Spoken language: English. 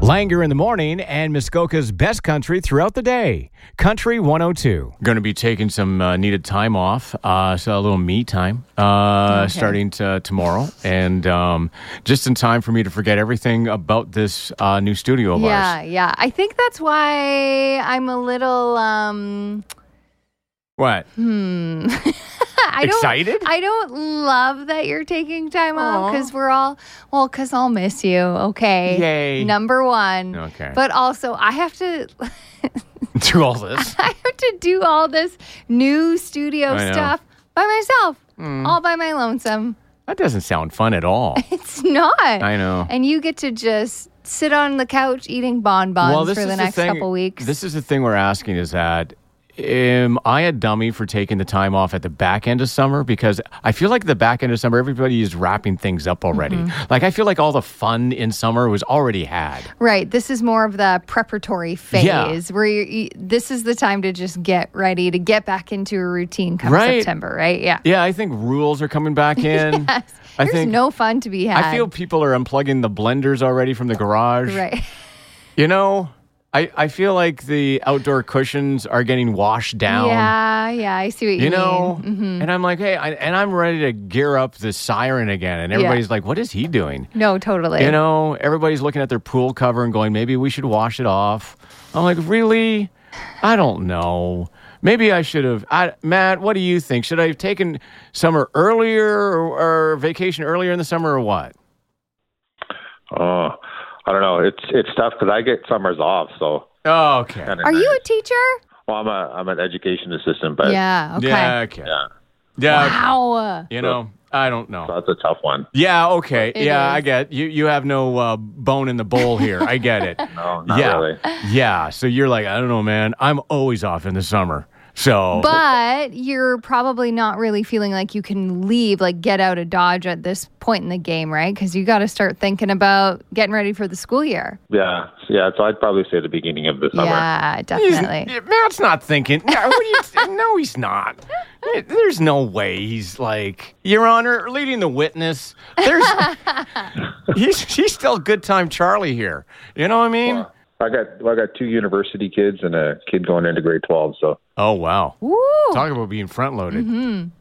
Langer in the morning and Muskoka's best country throughout the day. Country 102. Going to be taking some needed time off, so a little me time starting tomorrow. And just in time for me to forget everything about this new studio of ours. Yeah. I think that's why I'm a little... What? Excited? I don't love that you're taking time off because because I'll miss you. Okay. Yay. Number one. Okay. But also, I have to Do all this. I have to do all this new studio stuff by myself, all by my lonesome. That doesn't sound fun at all. It's not. I know. And you get to just sit on the couch eating bonbons for the next couple weeks. This is the thing we're asking is that, am I a dummy for taking the time off at the back end of summer? Because I feel like the back end of summer, everybody is wrapping things up already. Mm-hmm. Like, I feel like all the fun in summer was already had. Right. This is more of the preparatory phase where this is the time to just get ready to get back into a routine come September, right? Yeah. Yeah, I think rules are coming back in. Yes. There's no fun to be had. I feel people are unplugging the blenders already from the garage. Right. You know? I feel like the outdoor cushions are getting washed down. Yeah, I see what you mean. You know? Mm-hmm. And I'm like, hey, I'm ready to gear up the siren again. And everybody's like, what is he doing? No, totally. You know, everybody's looking at their pool cover and going, maybe we should wash it off. I'm like, really? I don't know. Maybe I should have. Matt, what do you think? Should I have taken summer earlier or vacation earlier in the summer or what? I don't know. It's tough because I get summers off. So. Oh, okay. Are you a teacher? Well, I'm an education assistant, but yeah. Okay. Yeah. Okay. Yeah. Wow. You know, I don't know. So that's a tough one. Yeah. Okay. It is. I get you have no bone in the bowl here. I get it. No, not really. Yeah. So you're like, I don't know, man. I'm always off in the summer. So, but you're probably not really feeling like you can leave, like get out of Dodge at this point in the game, right? Because you got to start thinking about getting ready for the school year. Yeah. So I'd probably say the beginning of the summer. Yeah, definitely. Matt's not thinking. No, he's not. There's no way he's like, Your Honor, leading the witness. He's still good time Charlie here. You know what I mean? Well, I got two university kids and a kid going into grade 12. So. Oh wow! Woo. Talk about being front loaded. Mm-hmm.